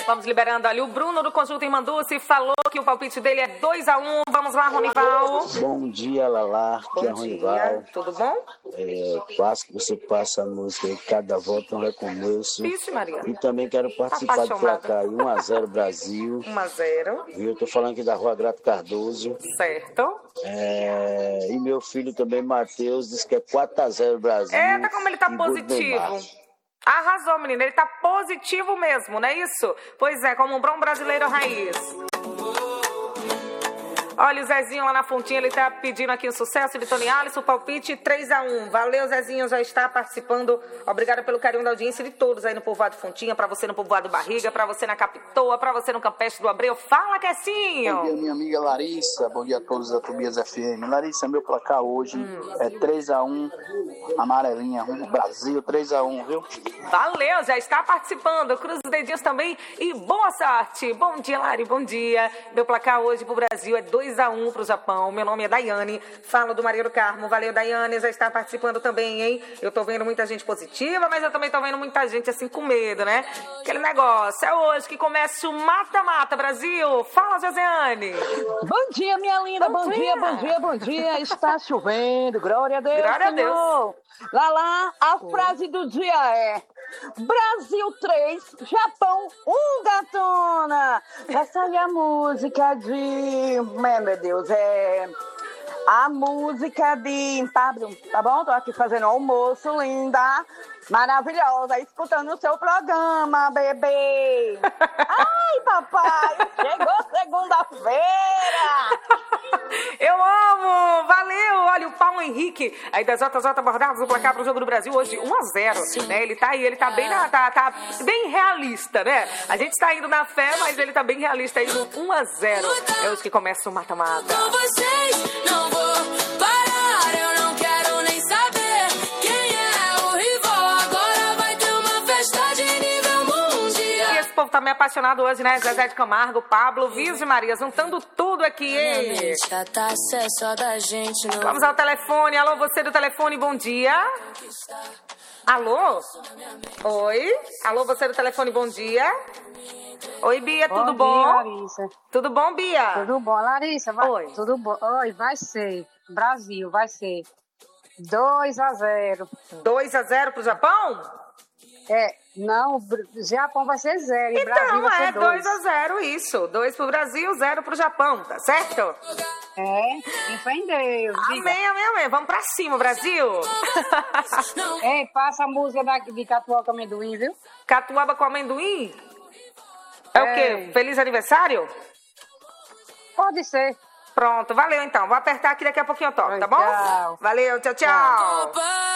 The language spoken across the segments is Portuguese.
Vamos liberando ali. O Bruno do Conjunto Irmanduce falou que o palpite dele é 2-1. Vamos lá, Ronival. Bom dia, Lala. Aqui é Ronival. Tudo bom? Quase que você passa a música aí, cada volta é um recomeço. Vixe, Maria. E também quero participar do placar 1-0 Brasil. 1-0. Eu tô falando aqui da Rua Grato Cardoso. Certo. E meu filho também, Matheus, disse que é 4-0 Brasil. Eita, como ele tá positivo. Arrasou, menina. Ele tá positivo mesmo, não é isso? Pois é, como um bom brasileiro raiz. Olha o Zezinho lá na fontinha, ele tá pedindo aqui o sucesso de Tony Alisson, palpite 3-1. Valeu, Zezinho, já está participando. Obrigada pelo carinho da audiência de todos aí no Povoado Fontinha, pra você no Povoado Barriga, pra você na Capitoa, pra você no Campestre do Abreu. Fala, Quecinho! Bom dia, minha amiga Larissa. Bom dia a todos da Tobias FM. Larissa, meu placar hoje é 3-1, amarelinha, Brasil, 3-1, viu? Valeu, já está participando. Cruza os dedinhos também e boa sorte. Bom dia, Lari, bom dia. Meu placar hoje pro Brasil é 2-1 pro Japão. Meu nome é Daiane, falo do Maria do Carmo. Valeu, Daiane, já está participando também, hein? Eu tô vendo muita gente positiva, mas eu também tô vendo muita gente assim com medo, né? Aquele negócio, é hoje que começa o mata-mata, Brasil. Fala, Josiane. Bom dia, minha linda, bom dia. Está chovendo, glória a Deus, Glória a Senhor. Lá, a frase do dia é: Brasil 3, Japão 1, gatona. Essa é a música de... meu Deus, a música de Pablo, tá bom? Tô aqui fazendo almoço, linda, maravilhosa, escutando o seu programa, bebê. Ai, papai, chegou segunda-feira. Eu amo, valeu. Olha, o Paulo Henrique, aí das JJ Bordados, o placar pro Jogo do Brasil hoje, 1-0, né? Ele tá aí, ele tá bem, tá bem realista, né? A gente tá indo na fé, mas ele tá bem realista aí no 1-0. É hoje que começa o mata-mata. Com vocês não vou parar, eu não quero nem saber quem é o rival. Agora vai ter uma festa de nível mundial. E esse povo tá meio apaixonado hoje, né? Zezé de Camargo, Pablo, Virgem Maria, juntando tudo aqui, hein? Vamos ao telefone. Alô, você do telefone, bom dia. Alô? Oi? Alô, você do telefone, bom dia. Oi, Bia, tudo bom? Bom dia, Larissa. Tudo bom, Bia? Tudo bom, Larissa? Oi. Tudo bom? Oi, vai ser. Brasil, vai ser 2-0. 2-0 pro Japão? Não, o Japão vai ser 0 e Então, Brasil vai ser 2. 2-0, isso. 2 pro Brasil, 0 pro Japão, tá certo? Fé em Deus. Amém. Vamos pra cima, Brasil. Passa a música de Catuaba com amendoim, viu? Catuaba com amendoim? É o quê? Feliz aniversário? Pode ser. Pronto, valeu então. Vou apertar aqui, daqui a pouquinho eu toco, tá bom? Tchau. Valeu, tchau.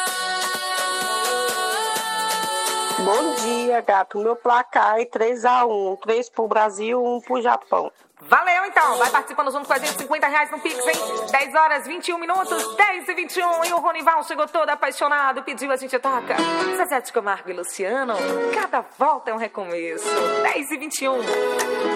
Bom dia, gato. Meu placar é 3-1. 3 pro Brasil, 1 pro Japão. Valeu, então. Vai participando junto com a gente, R$50 no Pix, hein? 10h21, 10h21. E o Ronival chegou todo apaixonado, pediu, a gente toca. Zezé de Camargo e Luciano, cada volta é um recomeço. 10h21.